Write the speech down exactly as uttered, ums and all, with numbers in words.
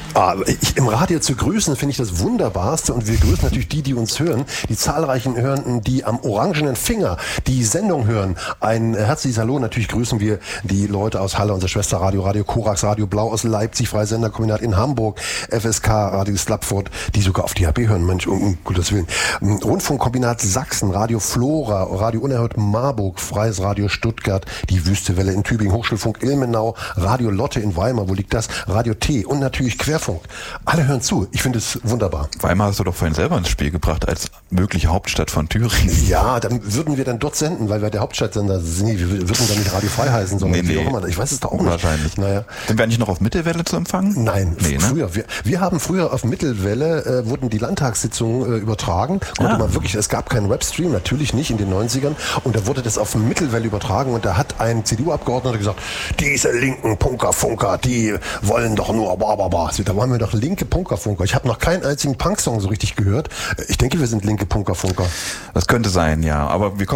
Ah, ich, im Radio zu grüßen, finde ich das Wunderbarste, und wir grüßen natürlich die, die uns hören, die zahlreichen Hörenden, die am orangenen Finger die Sendung hören. Ein herzliches Hallo, natürlich grüßen wir die Leute aus Halle, unser Schwesterradio, Radio Korax, Radio Blau aus Leipzig, Freisenderkombinat in Hamburg, F S K, Radio Slapford, die sogar auf D H B hören, Mensch, um, um Gottes Willen. Rundfunkkombinat Sachsen, Radio Flora, Radio Unerhört Marburg, Freies Radio Stuttgart, die Wüstewelle in Tübingen, Hochschulfunk Ilmenau, Radio Lotte in Weimar, wo liegt das? Radio T und natürlich Querfunk. Alle hören zu. Ich finde es wunderbar. Weimar hast du doch vorhin selber ins Spiel gebracht als mögliche Hauptstadt von Thüringen. Ja, dann würden wir dann dort senden, weil wir der Hauptstadtsender sind. Wir würden dann nicht Radio Frei heißen, sondern nee, wie nee. auch immer. Ich weiß es doch auch nicht. Wahrscheinlich. Naja. Sind wir eigentlich noch auf Mittelwelle zu empfangen? Nein, nee, ne? früher. Wir, wir haben früher auf Mittelwelle, äh, wurden die Landtagssitzungen äh, übertragen. Konnte Ah. man wirklich, es gab keinen Webstream, natürlich nicht in den neunzigern. Und da wurde das auf Mittelwelle übertragen, und da hat ein C D U-Abgeordneter gesagt, diese linken Punker-Funker, die wollen doch nur bababa. Da waren wir doch linke Punker-Funker. Ich habe noch keinen einzigen Punk-Song so richtig gehört. Ich denke, wir sind linke Punker-Funker. Das könnte sein, ja. Aber wir kommen